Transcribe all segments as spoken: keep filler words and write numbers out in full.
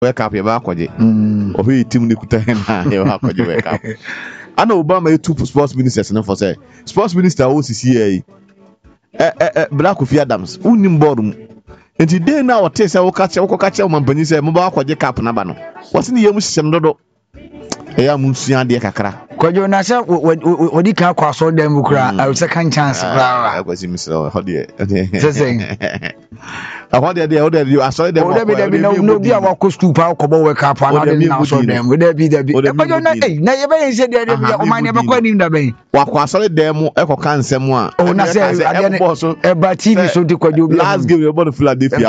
wake up ya ba kwaje obi team ni kuta na ya ba kwaje wake up ana Obama e two sports ministers na for say sports minister wo sisi yi eh eh Black Kofi Adams unim board mu enti dey na wote say wo kache wo kache wo mampanyi say mo ba kwaje cap na ba no wose ni yemu hyehyem dodo eya mu nsuan de kakra kwajo na say odi ka kwa so dem kura a second chance kura akwasi misro ho de sese ahọ de de o de you aso dem o de be no bi a wa ko school pa ko bo we ka pa na de na so dem o de bi de bi kwajo na eh na ye be yin se de de bi o man ye be kwa nim da ben wa kwa aso dem e ko kan nsem a o na say e ba T V so de kwajo bi last game you bought Philadelphia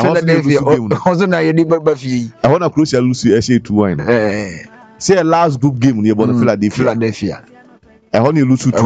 ho so na ye di ba fi ahọ na crucial lose e say two one eh say last group game you bought Philadelphia Philadelphia ehọ na lose two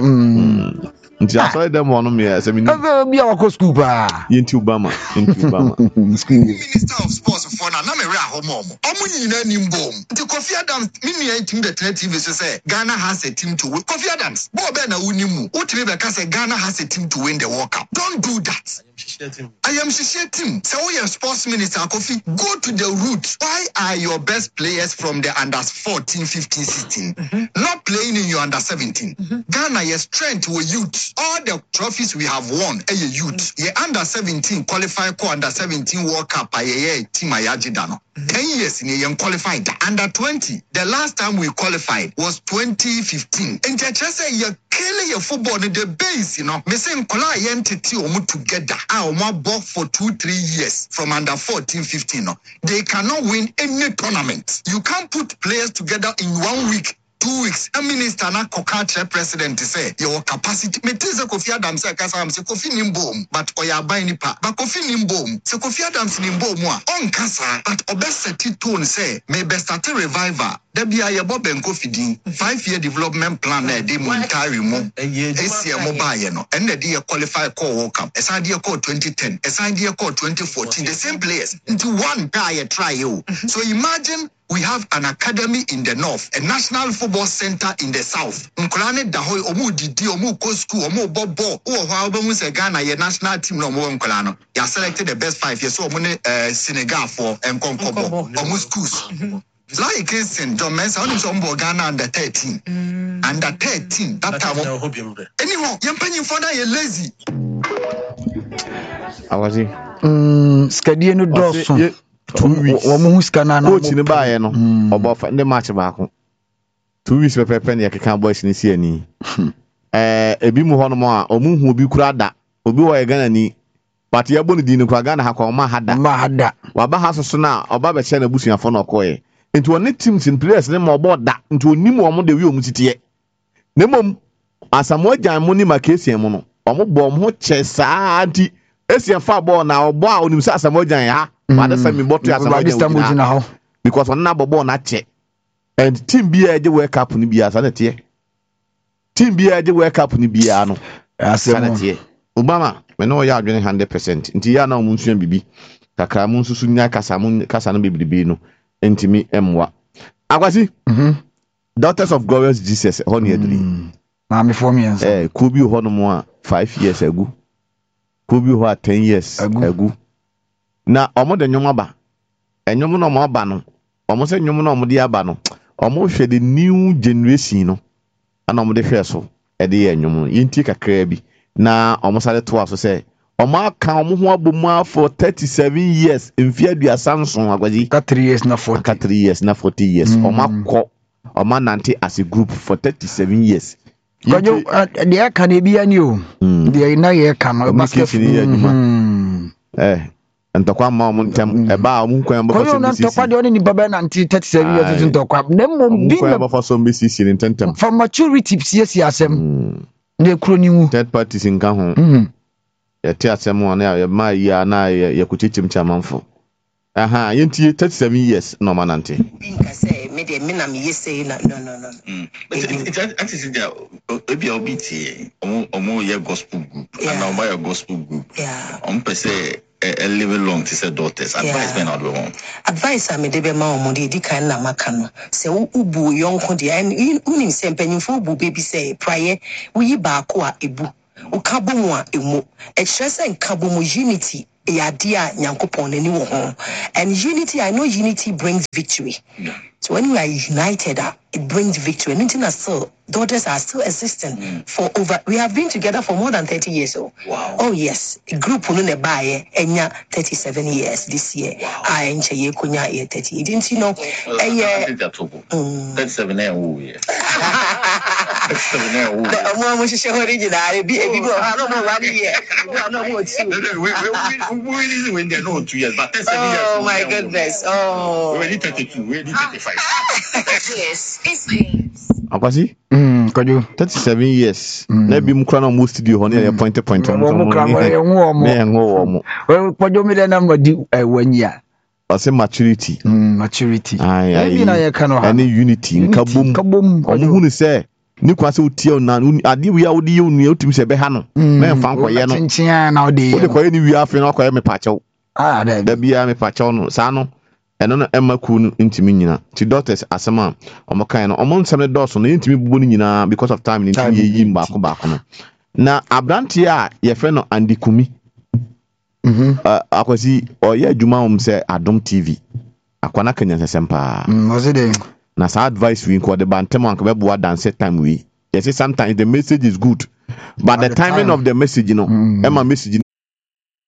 one nti aso dem wono me say me bi a wa ko school pa yenti Obama yenti Obama Minister of Sports for na na me re ahomo omo nyina nimbom nti Kofi Adams mini team the T V say Ghana has a team to win. Kofi Adams bo be na unimu utimi be ka say Ghana has a team to win the World Cup. Don't do that. I am Shishe team. So we are sports minister Kofi, go to the root. Why are your best players from the under fourteen, fifteen, sixteen mm-hmm. not playing in your under seventeen? Mm-hmm. Ghana, your strength with youth. All the trophies we have won, a youth. Your under seventeen qualify for under seventeen World Cup. A team Ayajidano. Ten years in a young qualified. Under twenty. The last time we qualified was twenty fifteen. And just say you kill your football in the base, you know. Me say Nkola entity omu together. I omu bought for two, three years from under fourteen, fifteen. No. They cannot win any tournament. You can't put players together in one week. Two weeks, a minister na kokache president say your capacity. Me tell say Kofi Adams say kasa am say Kofi nimbom, but oya buy nipa. But Kofi nimbom, say Kofi Adams nimbom wa on kasa, but obesity tone say me best start revival. There be a Bob and Kofi din five year development plan na dey monetary mo. Esi e mo buy no, and the dey qualify call World Cup. Esa dey call twenty ten, esa dey call twenty fourteen. The same players into one guy try you. So imagine. We have an academy in the north, a national football center in the south. Nkolane dahoy omu didi omu ko school omu bobo. Oh, how omu se Ghana ye national team no omu nkolano. Ya selected the best five years. So omu ne Senegal for Nkonkobo omu schools. Like Kingston, John Mensa only some Ghana under thirteen, under thirteen. That time. Anyhow, yampany for na ye lazy. Awaji. Hmm, skadi no doso. Two weeks. Coach ni bae no obo ne match baako. Two weeks pepe pepe ne keka boys ni si ani. Eh ebi mu hono mo a omu hu obi kura da. Obi wo ye Ghana ni. But ya bonu di ni kura Ghana ha kwa ma hada. Ma hada. Wa ba ha so na oba be che na busuafo na okoye. Nti woni teams in players ne mo obo da. Nti onim wo mo de wi omu titiye. Ne mom Asamoah Gyan mo ni makesi mo no. Omo bo mo che saa nti esien fa ball na obo a onim sa Asamoah Gyan ha. Mother send me bottle as a because on number born at check and team be a wake up in the as an tear. Team be a wake up in the piano as a Obama, when no yard one hundred percent. Intiana Munsun Bibi, Takamunsu Sunya Casamun Casan Bibino, Intimi Emwa. Awasi, Daughters of Glorious Jesus, honeyedly. Mammy for me, eh, could be Honomoa five years ago. Could be what ten years ago. Na omo de nyoma ba enyom no mo ba no omo se nyom no mo de aba no omo hwe the new generation no ana omo de hwe so e de enyom yinti kakra bi na omo sale to aso se omo aka omo ho abomu for thirty-seven years mfi aduasa nson agwaji ka three years na forty ka three years na forty years omo akọ omo nante as a group for thirty-seven years kwajo de aka na bi ani o de na ye ka no basket eh ntokwa ma omo ntem e ba omo kwan bofo so mbisi ntokwa de oni ni baba na thirty-seven years ntokwa na mom bi na bofo so mbisi siri ntentem for maturity siesi asem ne kro ni mu third parties nka ho mhm ya ti asem won na ma ya na ya kuchichim chamanfo aha yenti thirty-seven years no manante binka say me de me na me yese na no no no mm but it it is there obi obiti omo omo ye gospel group and now my gospel group yeah on per say a living long to say daughters advice men out one advice am de be ma omo de di kan na maka no se ubu yonko de unim se mpanyimfo ubu baby say prayer we ba ko a ebu ukabo mu a emu e kire se nkabo mu unity Yadia Nyankopon anyone. And unity, I know unity brings victory. Yeah. So when we are united, uh, it brings victory. And until still, daughters are still existing mm. for over. We have been together for more than thirty years. Oh, wow. Oh yes, a group who ne buy enya thirty-seven years this year. I enche ye kunya ye thirty. Didn't you know? Uh, yeah, thirty-seven years old. thirty-seven years old. The more we show original, be a people. I don't know one year. I don't know what two. We really when they're not two years, but thirty-seven years. Oh my goodness. Oh. We already thirty-two. We already thirty-five. Yes, it's names. Akwasi? Mm, kojo. thirty-seven years. Na bi mu kra na mo studio ho na ya point point on. Mo kra mo ye nwo mo. Me nwo mo. We kojo mi de na mo di wanya. I say maturity. Mm, maturity. Ai ai. Ebi na ye ka no ha. Any unity nkabom. Nkabom. Omo hu ni say ni kwase otie ona ade wi a odi ye onu otimi se be ha no. Me fa nkoye no. Chinchin na odi. Odi koye ni wi afi na koye me pachew. Ah, da. Da bia me pachew no. Sa no eno no emma ku no ntimi nyina. Ti daughters asema omo kan no omo nsem ne dɔso no ntimi bubu no nyina because of time ntimi ye yi mba ko ba ko no. Na abrante a ye fe no Andikumi. Mhm. Uh, Akwasi oye adwuma um say Adom T V. Akwana kanya sesempa. Mm, was it? Na sa advice we ko the bantem anka be boa dance time we. Yes, sometimes the message is good, but, but the, the timing time. of the message, you know, mm. Emma message